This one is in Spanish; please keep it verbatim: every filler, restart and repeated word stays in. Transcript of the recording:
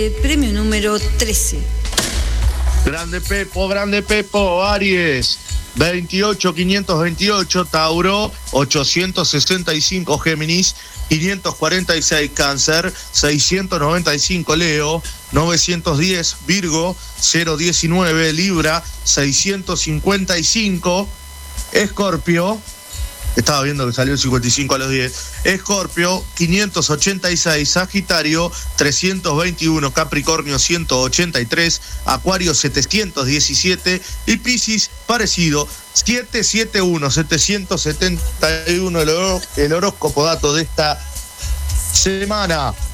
El premio número trece. Grande Pepo, grande Pepo, Aries. veintiocho quinientos veintiocho, Tauro. ochocientos sesenta y cinco, Géminis. quinientos cuarenta y seis, Cáncer. seiscientos noventa y cinco, Leo. novecientos diez, Virgo. cero diecinueve, Libra. seiscientos cincuenta y cinco, Escorpio. Estaba viendo que salió el cincuenta y cinco a los diez. Escorpio, quinientos ochenta y seis, Sagitario, trescientos veintiuno, Capricornio, ciento ochenta y tres, Acuario, setecientos diecisiete y Piscis, parecido, setecientos setenta y uno, setecientos setenta y uno, el, el horóscopo dato de esta semana.